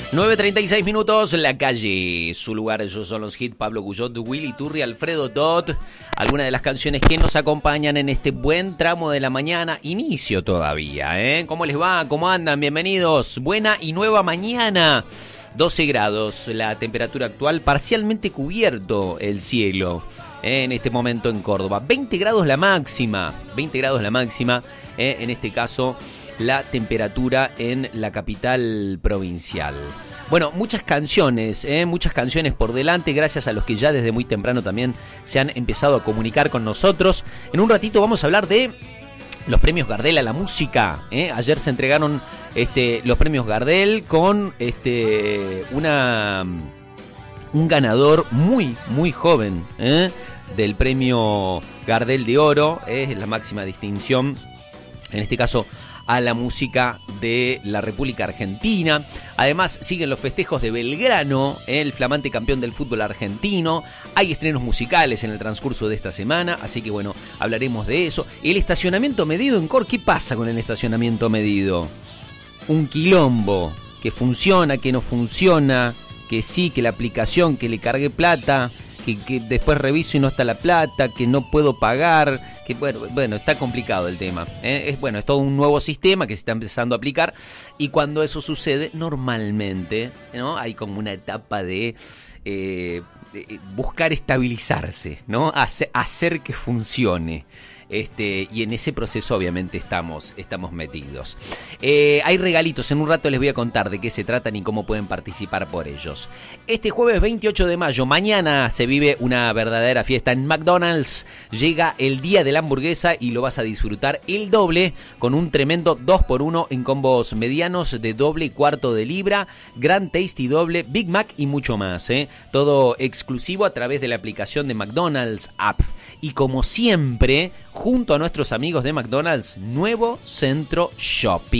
9:36 minutos, La Calle, su lugar, ellos son los hits, Pablo Guyot, Willy Turri, Alfredo Tot, algunas de las canciones que nos acompañan en este buen tramo de la mañana, inicio todavía, ¿eh? ¿Cómo les va? ¿Cómo andan? Bienvenidos, buena y nueva mañana, 12 grados, la temperatura actual, parcialmente cubierto el cielo, en este momento en Córdoba, 20 grados la máxima, en este caso la temperatura en la capital provincial. Bueno, muchas canciones por delante, gracias a los que ya desde muy temprano también se han empezado a comunicar con nosotros. En un ratito vamos a hablar de los premios Gardel a la música. Ayer se entregaron los premios Gardel con un ganador muy, muy joven del premio Gardel de Oro, es la máxima distinción, en este caso a la música de la República Argentina. Además siguen los festejos de Belgrano, el flamante campeón del fútbol argentino. Hay estrenos musicales en el transcurso de esta semana, así que bueno, hablaremos de eso. El estacionamiento medido en Córdoba, ¿qué pasa con el estacionamiento medido? Un quilombo, que funciona, que no funciona, que sí, que la aplicación, que le cargué plata, que después reviso y no está la plata, que no puedo pagar, que bueno, está complicado el tema. Es todo un nuevo sistema que se está empezando a aplicar, y cuando eso sucede, normalmente, ¿no?, hay como una etapa de buscar estabilizarse, ¿no? Hacer que funcione. Y en ese proceso obviamente estamos metidos. Hay regalitos, en un rato les voy a contar de qué se tratan y cómo pueden participar por ellos. Este jueves 28 de mayo, mañana, se vive una verdadera fiesta en McDonald's. Llega el día de la hamburguesa y lo vas a disfrutar el doble con un tremendo 2x1 en combos medianos de doble y cuarto de libra, Grand Tasty doble, Big Mac y mucho más. Todo exclusivo a través de la aplicación de McDonald's App. Y como siempre, junto a nuestros amigos de McDonald's, nuevo centro shopping.